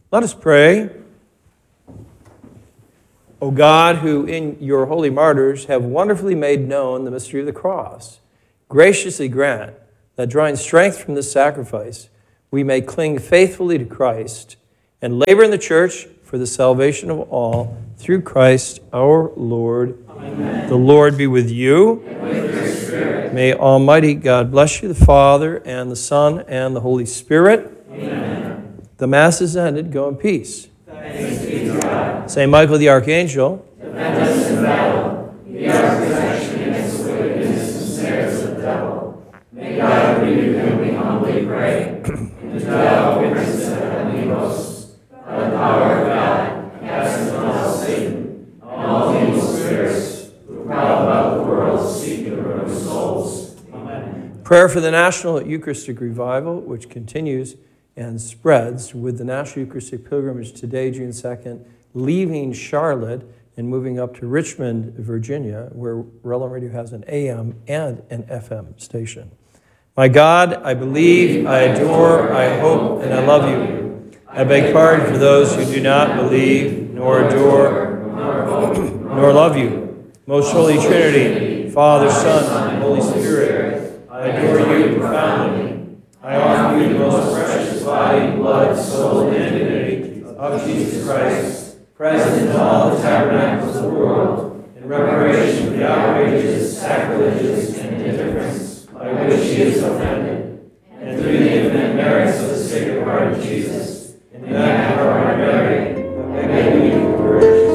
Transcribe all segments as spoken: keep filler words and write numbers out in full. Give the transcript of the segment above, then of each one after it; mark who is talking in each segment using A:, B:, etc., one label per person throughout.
A: Let us pray. O God, who in your holy martyrs have wonderfully made known the mystery of the cross, graciously grant that, drawing strength from this sacrifice, we may cling faithfully to Christ and labor in the church for the salvation of all, through Christ our Lord. Amen. The Lord be with you.
B: And with your spirit.
A: May Almighty God bless you, the Father, and the Son, and the Holy Spirit.
B: Amen.
A: The Mass is ended. Go in peace.
B: Thanks be to God.
A: Saint Michael the Archangel,
B: defend us in battle. Be our protection against the wickedness and snares of the devil. May God renew him, we humbly pray. And thou, prince of heavenly hosts, by the power of God, cast into hell Satan, and all evil spirits who prowl about the world seeking the ruin of souls. Amen.
A: prayer for the National Eucharistic Revival, which continues and spreads with the National Eucharistic Pilgrimage today, June second, leaving Charlotte and moving up to Richmond, Virginia, where Relevant Radio has an A M and an F M station. My God, I believe, I adore, I hope, and I love you. I beg pardon for those who do not believe, nor adore, nor hope, nor love you. Most Holy Trinity, Father, Son, and Holy Spirit, I adore you profoundly. I offer you the most precious body, blood, soul, and divinity of Jesus Christ, present in all the tabernacles of the world, in reparation for the outrages, sacrileges, and indifference by which he is offended, and through the infinite merits of the Sacred Heart of Jesus, in the Immaculate Heart of Mary, I beg you to encourage.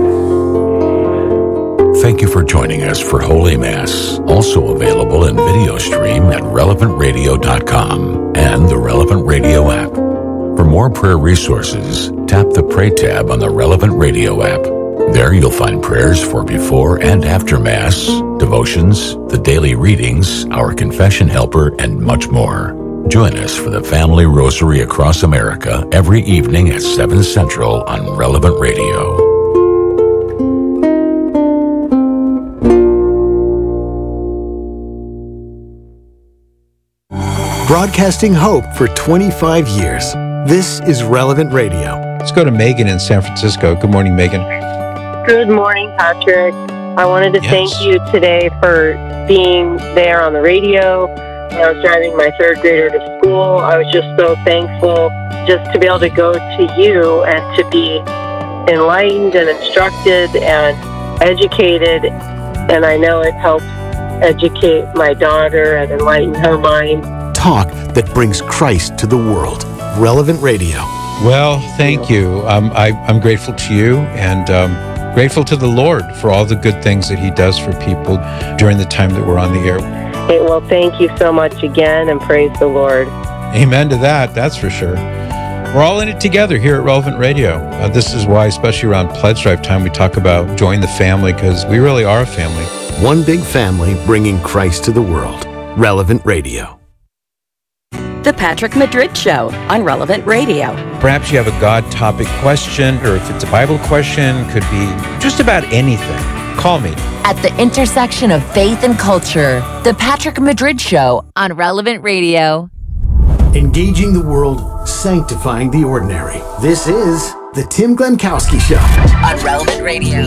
C: Thank you for joining us for Holy Mass, also available in video stream at relevant radio dot com and the Relevant Radio app. For more prayer resources, tap the Pray tab on the Relevant Radio app. There you'll find prayers for before and after Mass, devotions, the daily readings, our confession helper, and much more. Join us for the Family Rosary across America every evening at seven Central on Relevant Radio.
D: Broadcasting hope for twenty-five years. This is Relevant Radio.
E: Let's go to Megan in San Francisco. Good morning, Megan.
F: Good morning, Patrick. I wanted to
E: Yes.
F: thank you today for being there on the radio. When I was driving my third grader to school, I was just so thankful just to be able to go to you and to be enlightened and instructed and educated. And I know it helps educate my daughter and enlighten her mind.
D: Talk that brings Christ to the world. Relevant Radio.
E: Well, thank you. Um, I, I'm grateful to you and um, grateful to the Lord for all the good things that he does for people during the time that we're on the air.
F: Hey, well, thank you so much again, and praise the Lord.
E: Amen to that, that's for sure. We're all in it together here at Relevant Radio. Uh, this is why, especially around Pledge Drive time, we talk about join the family, because we really are a family.
D: One big family bringing Christ to the world. Relevant Radio.
G: The Patrick Madrid Show on Relevant Radio.
E: Perhaps you have a God topic question, or if it's a Bible question, could be just about anything. Call me.
H: At the intersection of faith and culture, The Patrick Madrid Show on Relevant Radio.
D: Engaging the world, sanctifying the ordinary. This is The Tim Glemkowski Show
H: On Relevant Radio.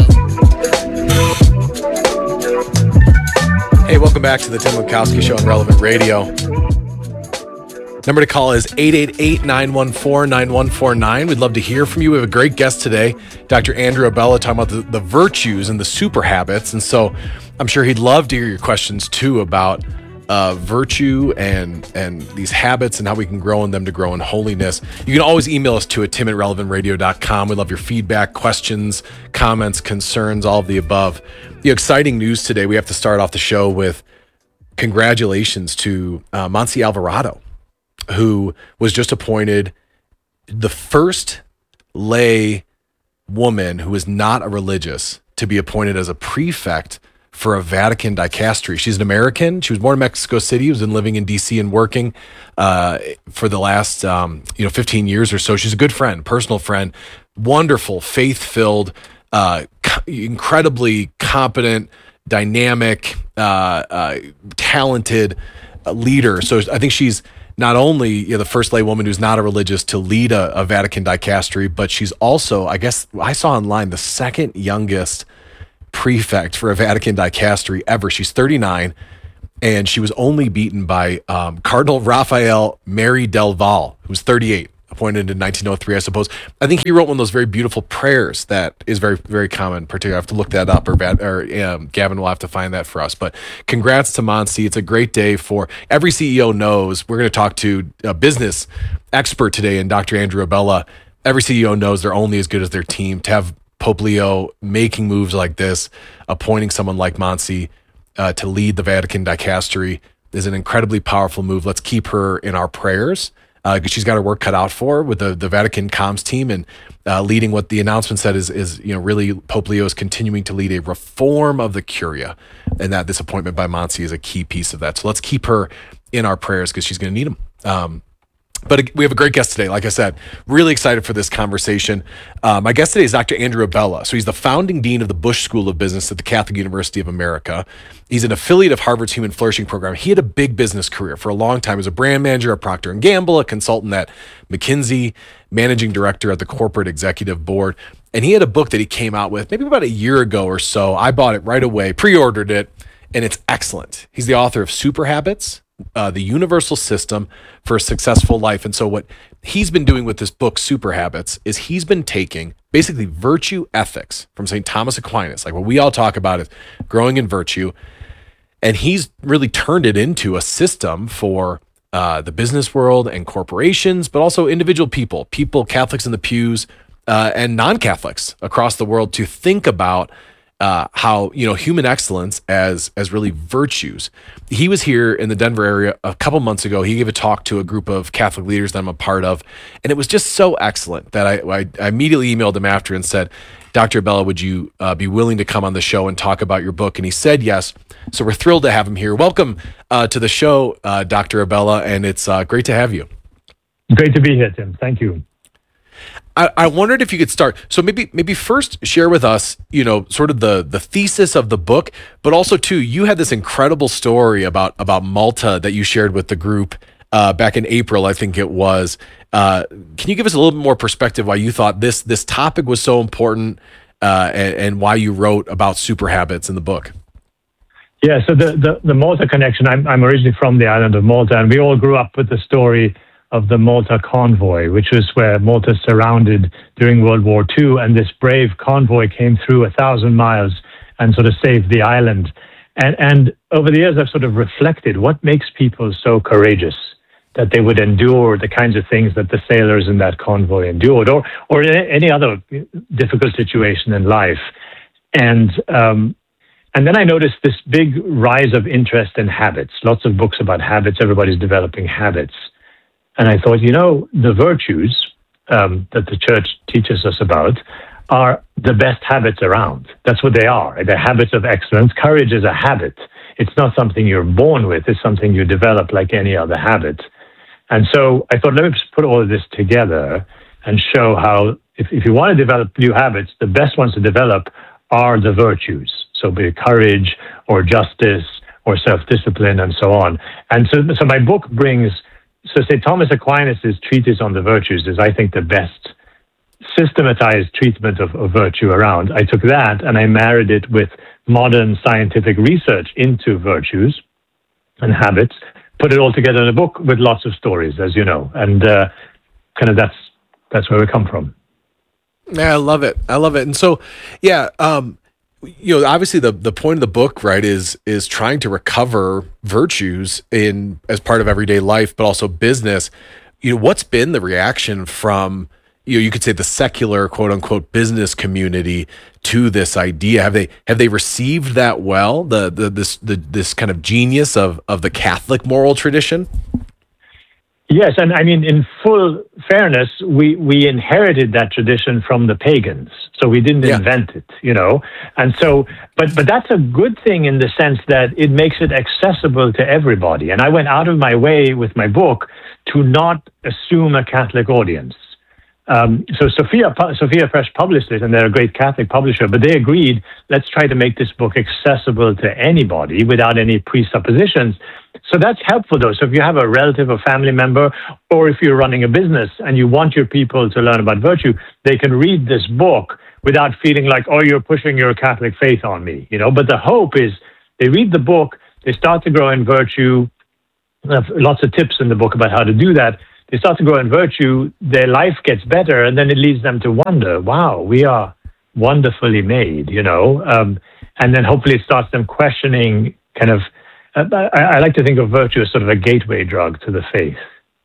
I: Hey, welcome back to The Tim Glemkowski Show on Relevant Radio. Number to call is eight eight eight, nine one four, nine one four nine. We'd love to hear from you. We have a great guest today, Doctor Andrew Abella, talking about the, the virtues and the super habits. And so I'm sure he'd love to hear your questions too about uh, virtue and and these habits and how we can grow in them to grow in holiness. You can always email us to at tim at relevant radio dot com. We love your feedback, questions, comments, concerns, all of the above. The exciting news today, we have to start off the show with congratulations to uh, Monse Alvarado, who was just appointed the first lay woman who is not a religious to be appointed as a prefect for a Vatican dicastery. She's an American. She was born in Mexico City, has been living in D C and working uh, for the last um, you know fifteen years or so. She's a good friend, personal friend, wonderful, faith-filled, uh, co- incredibly competent, dynamic, uh, uh, talented uh, leader. So I think she's not only you know, the first lay woman who's not a religious to lead a, a Vatican dicastery, but she's also, I guess I saw online, the second youngest prefect for a Vatican dicastery ever. She's thirty-nine, and she was only beaten by um, Cardinal Raphael Mary Del Val, who's thirty-eight, appointed in nineteen oh three, I suppose. I think he wrote one of those very beautiful prayers that is very, very common. Particularly, I have to look that up, or, or um, Gavin will have to find that for us. But congrats to Monsi. It's a great day for every C E O knows. We're going to talk to a business expert today, and Doctor Andrew Abella. Every C E O knows they're only as good as their team. To have Pope Leo making moves like this, appointing someone like Monsi uh, to lead the Vatican dicastery is an incredibly powerful move. Let's keep her in our prayers, because uh, she's got her work cut out for her with the, the Vatican comms team, and uh, leading what the announcement said is, is, you know, really Pope Leo is continuing to lead a reform of the Curia, and that this appointment by Monsi is a key piece of that. So let's keep her in our prayers, because she's going to need them. Um, But we have a great guest today. Like I said, really excited for this conversation. Uh, my guest today is Doctor Andrew Abella. So he's the founding dean of the Bush School of Business at the Catholic University of America. He's an affiliate of Harvard's Human Flourishing Program. He had a big business career for a long time as a brand manager at Procter and Gamble, a consultant at McKinsey, managing director at the corporate executive board. And he had a book that he came out with maybe about a year ago or so. I bought it right away, pre-ordered it, and it's excellent. He's the author of Super Habits, Uh, the universal system for a successful life. And so what he's been doing with this book, Super Habits, is he's been taking basically virtue ethics from Saint Thomas Aquinas, like what we all talk about is growing in virtue. And he's really turned it into a system for uh, the business world and corporations, but also individual people, people, Catholics in the pews, uh, and non-Catholics across the world to think about Uh, how, you know, human excellence as as really virtues. He was here in the Denver area a couple months ago. He gave a talk to a group of Catholic leaders that I'm a part of, and it was just so excellent that I, I, I immediately emailed him after and said, Doctor Abella, would you uh, be willing to come on the show and talk about your book? And he said yes. So we're thrilled to have him here. Welcome uh, to the show, uh, Doctor Abella, and it's uh, great to have you.
J: Great to be here, Tim. Thank you.
I: I, I wondered if you could start. So maybe maybe first share with us, you know, sort of the the thesis of the book, but also too, you had this incredible story about about Malta that you shared with the group uh, back in April, I think it was. Uh, can you give us a little bit more perspective why you thought this this topic was so important, uh, and, and why you wrote about super habits in the book?
J: Yeah. So the the, the Malta connection. I'm I'm originally from the island of Malta, and we all grew up with the story of the Malta convoy, which was where Malta surrounded during World War Two, and this brave convoy came through a thousand miles and sort of saved the island. And, and over the years, I've sort of reflected what makes people so courageous that they would endure the kinds of things that the sailors in that convoy endured, or or any other difficult situation in life. And um, and then I noticed this big rise of interest in habits. Lots of books about habits. Everybody's developing habits. And I thought, you know, the virtues um, that the church teaches us about are the best habits around. That's what they are. They're habits of excellence. Courage is a habit. It's not something you're born with. It's something you develop like any other habit. And so I thought, let me just put all of this together and show how, if, if you want to develop new habits, the best ones to develop are the virtues. So be it courage or justice or self-discipline and so on. And so, so my book brings... So Saint Thomas Aquinas' treatise on the virtues is, I think, the best systematized treatment of, of virtue around. I took that and I married it with modern scientific research into virtues and habits, put it all together in a book with lots of stories, as you know, and uh, kind of that's that's where we come from.
I: Yeah, I love it. I love it. And so, yeah, um, you know, obviously the, the point of the book, right, is is trying to recover virtues in as part of everyday life, but also business. You know, what's been the reaction from, you know, you could say the secular quote unquote business community to this idea? Have they have they received that well? The the this the this kind of genius of of the Catholic moral tradition?
J: Yes, and I mean, in full fairness, we, we inherited that tradition from the pagans, so we didn't yeah. invent it, you know. And so, but but that's a good thing in the sense that it makes it accessible to everybody. And I went out of my way with my book to not assume a Catholic audience. Um, so Sophia Sophia Press published it, and they're a great Catholic publisher, but they agreed, let's try to make this book accessible to anybody without any presuppositions. So that's helpful, though. So if you have a relative or family member, or if you're running a business and you want your people to learn about virtue, they can read this book without feeling like, oh, you're pushing your Catholic faith on me, you know. But the hope is they read the book, they start to grow in virtue. There's lots of tips in the book about how to do that. They start to grow in virtue, their life gets better, and then it leads them to wonder, wow, we are wonderfully made, you know. Um, and then hopefully it starts them questioning kind of, uh, I, I like to think of virtue as sort of a gateway drug to the faith.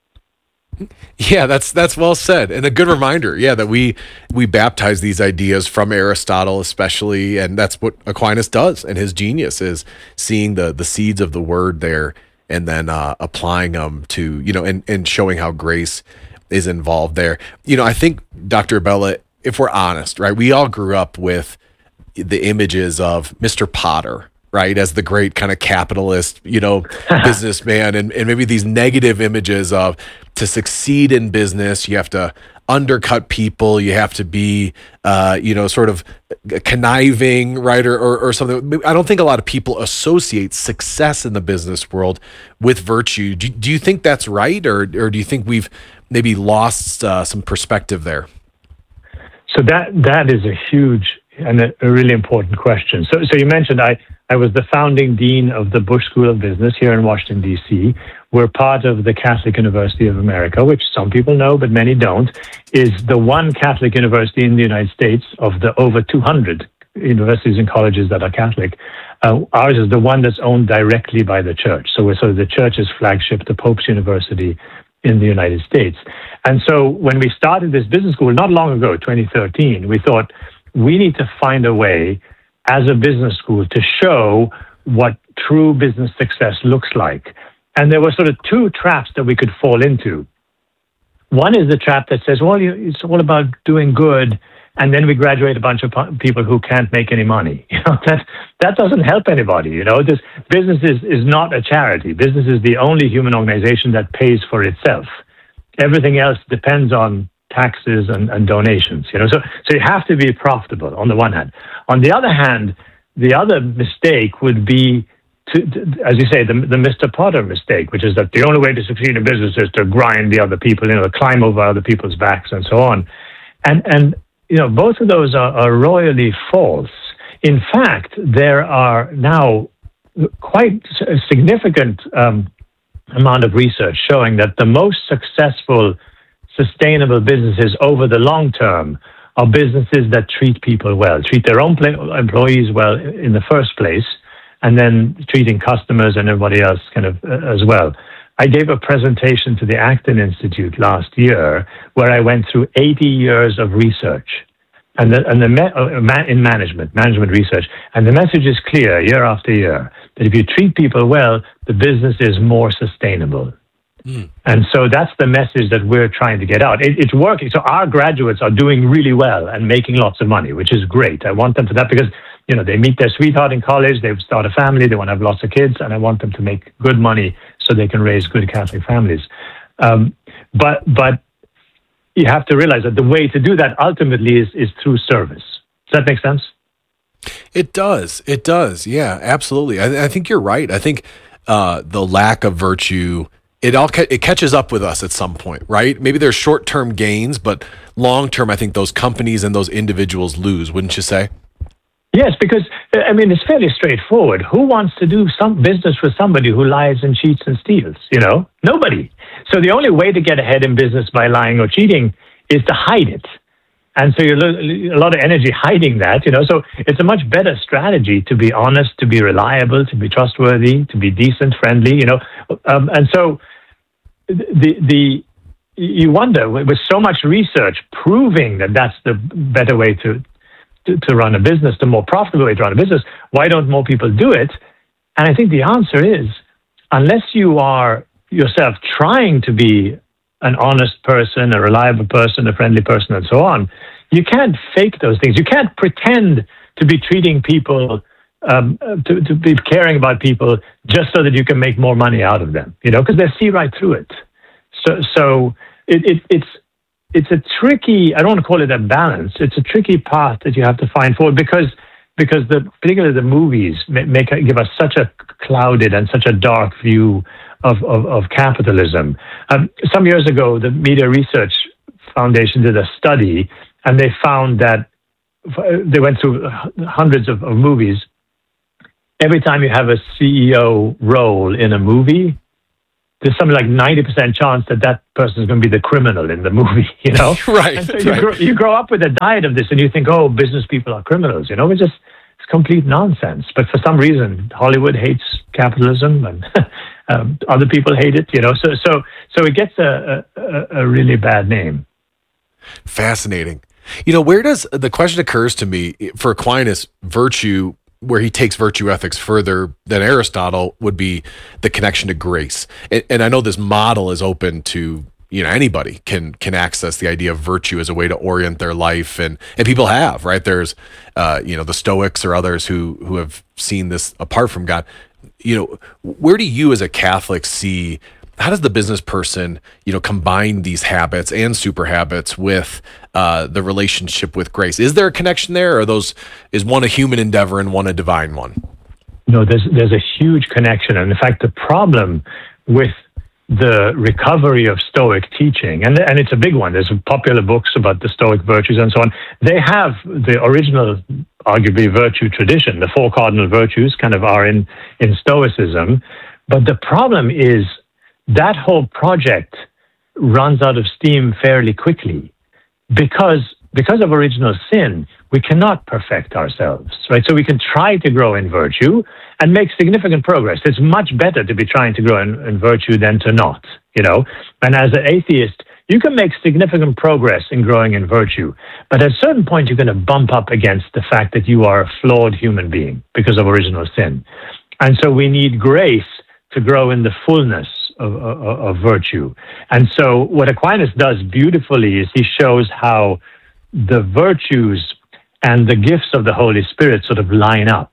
I: Yeah, that's that's well said, and a good reminder. Yeah, that we we baptize these ideas from Aristotle, especially, and that's what Aquinas does. And his genius is seeing the the seeds of the word there, and then uh, applying them to, you know, and and showing how grace is involved there. You know, I think, Doctor Abella, if we're honest, right, we all grew up with the images of Mister Potter, right, as the great kind of capitalist, you know, businessman, and, and maybe these negative images of, to succeed in business, you have to undercut people, you have to be, uh, you know, sort of conniving, right, or, or, or something. I don't think a lot of people associate success in the business world with virtue. Do, do you think that's right, or or do you think we've maybe lost uh, some perspective there?
J: So that that is a huge and a, a really important question. So, so you mentioned I, I was the founding dean of the Bush School of Business here in Washington, D C. We're part of the Catholic University of America, which some people know, but many don't, is the one Catholic university in the United States of the over two hundred universities and colleges that are Catholic. Uh, ours is the one that's owned directly by the church. So we're sort of the church's flagship, the Pope's University in the United States. And so when we started this business school not long ago, twenty thirteen, we thought we need to find a way as a business school to show what true business success looks like. And there were sort of two traps that we could fall into. One is the trap that says, well, it's all about doing good, and then we graduate a bunch of people who can't make any money. You know, that that doesn't help anybody. You know, this business is, is not a charity. Business is the only human organization that pays for itself. Everything else depends on taxes and, and donations. You know, so so you have to be profitable on the one hand. On the other hand, the other mistake would be to, to, as you say, the, the Mister Potter mistake, which is that the only way to succeed in business is to grind the other people, you know, climb over other people's backs and so on. And, and you know, both of those are, are royally false. In fact, there are now quite a significant um, amount of research showing that the most successful, sustainable businesses over the long term are businesses that treat people well, treat their own pl- employees well in the first place, and then treating customers and everybody else kind of uh, as well. I gave a presentation to the Acton Institute last year where I went through eighty years of research and the, and the me- uh, ma- in management, management research. And the message is clear year after year that if you treat people well, the business is more sustainable. Mm. And so that's the message that we're trying to get out. It, it's working. So our graduates are doing really well and making lots of money, which is great. I want them to that because, you know, they meet their sweetheart in college, they start a family, they want to have lots of kids, and I want them to make good money so they can raise good Catholic families. Um, but but you have to realize that the way to do that ultimately is, is through service. Does that make sense?
I: It does. It does. Yeah, absolutely. I, I think you're right. I think uh, the lack of virtue, it all ca- it catches up with us at some point, right? Maybe there's short-term gains, but long-term, I think those companies and those individuals lose, wouldn't you say?
J: Yes, because, I mean, it's fairly straightforward. Who wants to do some business with somebody who lies and cheats and steals, you know? Nobody. So the only way to get ahead in business by lying or cheating is to hide it. And so you lose a lot of energy hiding that, you know? So it's a much better strategy to be honest, to be reliable, to be trustworthy, to be decent, friendly, you know? Um, and so the the you wonder, with so much research proving that that's the better way to To, to run a business, the more profitable way to run a business, why don't more people do it? And I think the answer is, unless you are yourself trying to be an honest person, a reliable person, a friendly person, and so on, you can't fake those things. You can't pretend to be treating people, um, to, to be caring about people just so that you can make more money out of them, you know, because they see right through it. So, so it, it, it's it's a tricky, I don't want to call it a balance. It's a tricky path that you have to find forward because because the particularly the movies make give us such a clouded and such a dark view of of, of capitalism. Um, some years ago, the Media Research Foundation did a study, and they found that they went through hundreds of, of movies. Every time you have a C E O role in a movie, there's something like ninety percent chance that that person is going to be the criminal in the movie, you know?
I: Right.
J: And so you,
I: right.
J: grow, you grow up with a diet of this and you think, oh, business people are criminals, you know? It's just, it's complete nonsense. But for some reason, Hollywood hates capitalism and um, other people hate it, you know? So so, so it gets a, a, a really bad name.
I: Fascinating. You know, where does, the question occurs to me, for Aquinas, virtue, where he takes virtue ethics further than Aristotle, would be the connection to grace. And, and I know this model is open to, you know, anybody can can access the idea of virtue as a way to orient their life, and and people have, right? There's, uh, you know, the Stoics or others who who have seen this apart from God. You know, where do you as a Catholic see, how does the business person, you know, combine these habits and super habits with uh, the relationship with grace? Is there a connection there, or are those, is one a human endeavor and one a divine one?
J: No, there's there's a huge connection, and in fact, the problem with the recovery of Stoic teaching, and and it's a big one. There's popular books about the Stoic virtues and so on. They have the original, arguably, virtue tradition. The four cardinal virtues kind of are in in Stoicism, but the problem is that whole project runs out of steam fairly quickly because because of original sin, we cannot perfect ourselves, right? So we can try to grow in virtue and make significant progress. It's much better to be trying to grow in, in virtue than to not, you know? And as an atheist, you can make significant progress in growing in virtue, but at a certain point, you're going to bump up against the fact that you are a flawed human being because of original sin. And so we need grace to grow in the fullness Of, of, of virtue. And so what Aquinas does beautifully is he shows how the virtues and the gifts of the Holy Spirit sort of line up,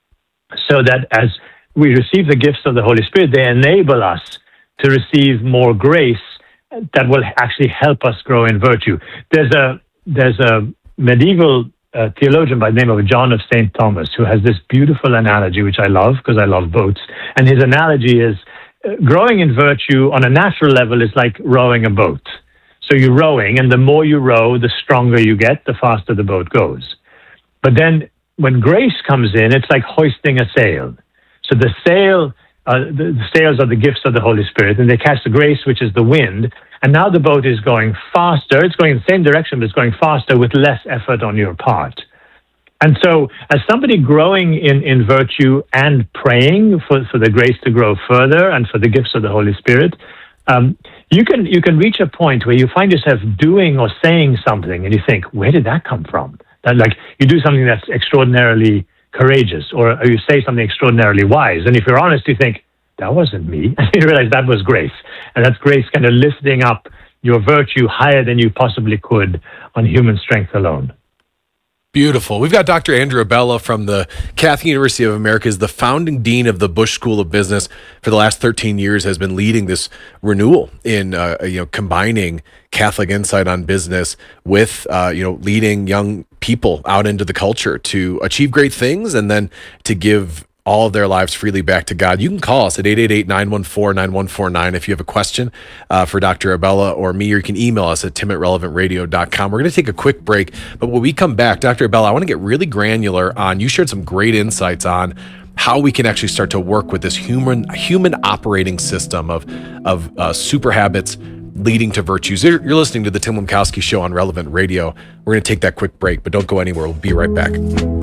J: so that as we receive the gifts of the Holy Spirit, they enable us to receive more grace that will actually help us grow in virtue. There's a there's a medieval uh, theologian by the name of John of Saint Thomas who has this beautiful analogy, which I love because I love boats. And his analogy is, growing in virtue on a natural level is like rowing a boat. So you're rowing, and the more you row, the stronger you get, the faster the boat goes. But then when grace comes in, it's like hoisting a sail. So the sail, uh, the, the sails are the gifts of the Holy Spirit, and they catch the grace, which is the wind. And now the boat is going faster. It's going in the same direction, but it's going faster with less effort on your part. And so as somebody growing in, in virtue and praying for, for the grace to grow further and for the gifts of the Holy Spirit, um, you can you can reach a point where you find yourself doing or saying something and you think, where did that come from? That, like, you do something that's extraordinarily courageous, or, or you say something extraordinarily wise. And if you're honest, you think, that wasn't me. And you realize that was grace. And that's grace kind of lifting up your virtue higher than you possibly could on human strength alone.
I: Beautiful. We've got Doctor Andrew Abella from the Catholic University of America, is the founding dean of the Bush School of Business. For the last thirteen years, has been leading this renewal in uh, you know combining Catholic insight on business with uh, you know leading young people out into the culture to achieve great things and then to give all of their lives freely back to God. You can call us at eight eight eight, nine one four, nine one four nine if you have a question uh, for Doctor Abella or me, or you can email us at tim at relevant radio dot com. We're going to take a quick break, but when we come back, Doctor Abella, I want to get really granular on, you shared some great insights on how we can actually start to work with this human human operating system of, of uh, super habits leading to virtues. You're, you're listening to the Tim Lemkowski Show on Relevant Radio. We're going to take that quick break, but don't go anywhere. We'll be right back.